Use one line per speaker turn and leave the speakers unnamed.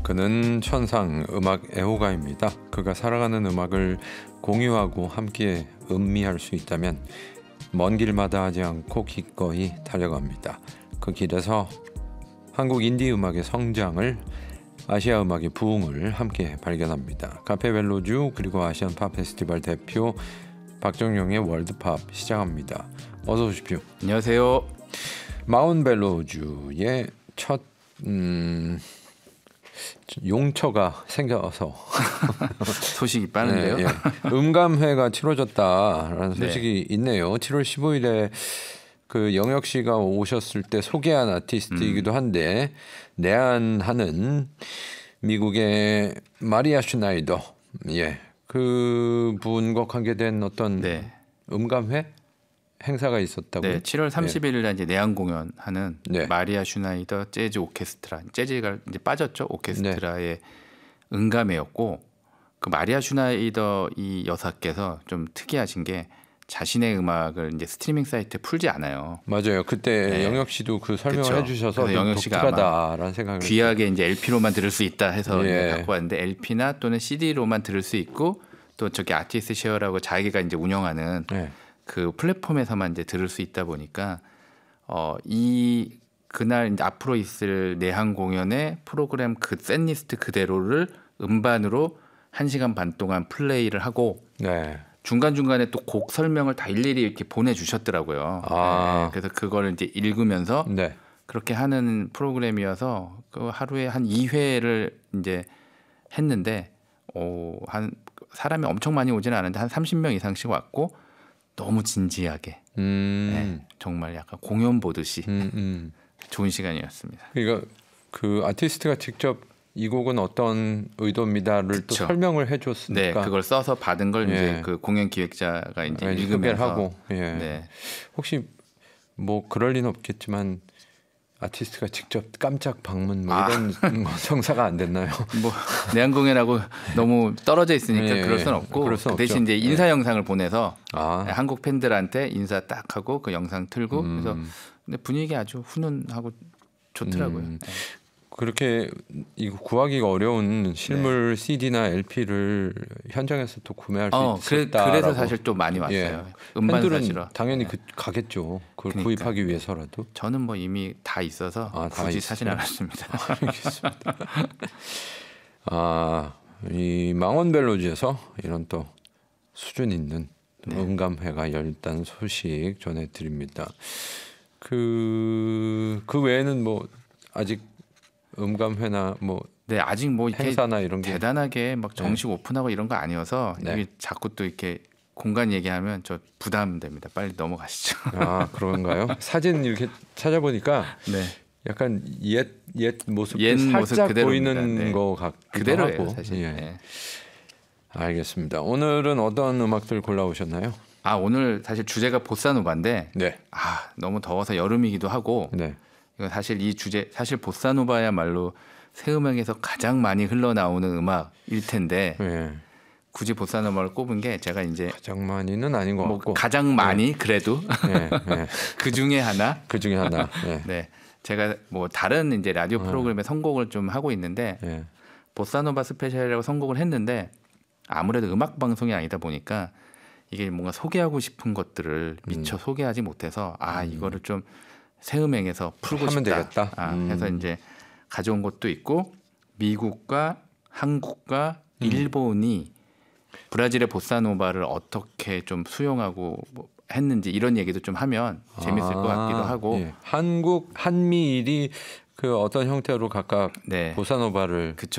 그는 천상 음악 애호가입니다. 그가 살아가는 음악을 공유하고 함께 음미할 수 있다면 먼 길마다 하지 않고 기꺼이 달려갑니다. 그 길에서 한국 인디 음악의 성장을, 아시아 음악의 부흥을 함께 발견합니다. 카페벨로주 그리고 아시안 팝 페스티벌 대표 박정용의 월드팝 시작합니다. 어서 오십시오.
안녕하세요.
마운벨로주의 첫 용처가 생겨서
소식이 빠른데요.
네, 예. 음감회가 치러졌다라는
네.
소식이 있네요. 7월 15일에 그 영혁 씨가 오셨을 때 소개한 아티스트이기도 한데 내한하는 미국의 마리아 슈나이더, 그 분과 관계된 어떤
네.
음감회 행사가 있었다고요?
네, 7월 30일 날 이제 내한 공연하는
네.
마리아 슈나이더 재즈 오케스트라, 재즈가 이제 빠졌죠. 오케스트라의 음감회였고, 그 마리아 슈나이더 이 여사께서 좀 특이하신 게 자신의 음악을 이제 스트리밍 사이트에 풀지 않아요.
맞아요. 그때
네.
영혁 씨도 그 설명을
그쵸.
해주셔서
그래서 영혁 씨가
독특하다라는 생각을
귀하게 이제 LP로만 들을 수 있다 해서
예.
이제 갖고 왔는데 LP나 또는 CD로만 들을 수 있고 또 저기 아티스트 쉐어라고 자기가 이제 운영하는
네.
그 플랫폼에서만 이제 들을 수 있다 보니까 이 그날 이제 앞으로 있을 내한 공연의 프로그램 그 셋리스트 그대로를 음반으로 1시간 반 동안 플레이를 하고
네.
중간중간에 또 곡 설명을 다 일일이 이렇게 보내주셨더라고요.
아.
네, 그래서 그거를 이제 읽으면서
네.
그렇게 하는 프로그램이어서 그 하루에 한 2회를 이제 했는데 한 사람이 엄청 많이 오지는 않은데 한 30명 이상씩 왔고 너무 진지하게 네, 정말 약간 공연 보듯이 좋은 시간이었습니다.
그러니까 그 아티스트가 직접 이 곡은 어떤 의도입니다를
그쵸.
또 설명을
네,
해줬으니까
그걸 써서 받은 걸
예.
이제 그 공연 기획자가 이제
소개를
읽으면서
하고
네.
혹시 뭐 그럴 리는 없겠지만 아티스트가 직접 깜짝 방문 뭐 이런 성사가 안 됐나요?
뭐 내한 공연하고 너무 떨어져 있으니까
예,
그럴 수는 없고
그럴 순
그 대신
없죠.
이제 인사 영상을 보내서
아.
한국 팬들한테 인사 딱 하고 그 영상 틀고 그래서 근데 분위기 아주 훈훈하고 좋더라고요. 네.
그렇게 이거 구하기가 어려운 실물 CD나 LP를 현장에서 또 구매할 수 있다.
그래서 사실 또 많이 왔어요. 음반
팬들은
사시러.
당연히
네.
가겠죠. 그걸
그러니까.
구입하기 위해서라도.
저는 뭐 이미 다 있어서
다
굳이
있어요?
사진 않았습니다.
알겠습니다. 이 망원벨로지에서 이런 또 수준 있는 음감회가 열렸다는 소식 전해드립니다. 그 외에는 뭐 아직 음감회나 뭐
네, 아직 뭐 이렇게
행사나 이런 게
대단하게 막 정식 오픈하고 이런 거 아니어서
네.
이게 자꾸 또 이렇게 공간 얘기하면 저 부담됩니다. 빨리 넘어가시죠.
그런가요? 사진 이렇게 찾아보니까
네.
약간 옛 모습도
옛 모습
살짝
그대로입니다.
보이는
네.
것 같기도
그대로예요,
하고.
사실.
예.
네.
알겠습니다. 오늘은 어떤 음악들 골라오셨나요?
오늘 사실 주제가 보사노바인데
네.
너무 더워서 여름이기도 하고
네.
이거 사실 이 주제 사실 보사노바야말로 새 음악에서 가장 많이 흘러나오는 음악일 텐데
네.
굳이 보사노바를 꼽은 게 제가 이제
가장 많이는 아닌 것
뭐
같고
가장 많이 그래도
네.
그 중에 하나.
그 중에 하나. 네.
네, 제가 뭐 다른 이제 라디오 프로그램에 선곡을 좀 하고 있는데
네.
보사노바 스페셜이라고 선곡을 했는데 아무래도 음악 방송이 아니다 보니까 이게 뭔가 소개하고 싶은 것들을 미처 소개하지 못해서 이거를 좀 새 음악에서 풀고
하면
싶다.
되겠다.
해서 이제 가져온 것도 있고 미국과 한국과 일본이 브라질의 보사노바를 어떻게 좀 수용하고 뭐 했는지 이런 얘기도 좀 하면 재밌을 것 같기도 하고
예. 한국 한미일이 그 어떤 형태로 각각
네.
보사노바를
그쵸.